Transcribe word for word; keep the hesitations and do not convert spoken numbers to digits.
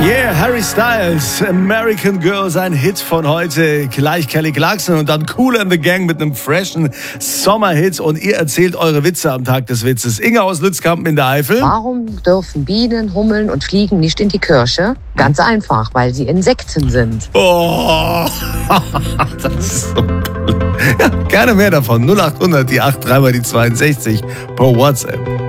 Yeah, Harry Styles, American Girl, sein Hit von heute. Gleich Kelly Clarkson und dann Kool and the Gang mit einem freshen Sommerhit. Und ihr erzählt eure Witze am Tag des Witzes. Inga aus Lützkampen in der Eifel. Warum dürfen Bienen, Hummeln und Fliegen nicht in die Kirche? Ganz einfach, weil sie Insekten sind. Oh, das ist so toll. Ja, gerne mehr davon. null acht hundert, die acht, dreimal die zweiundsechzig per WhatsApp.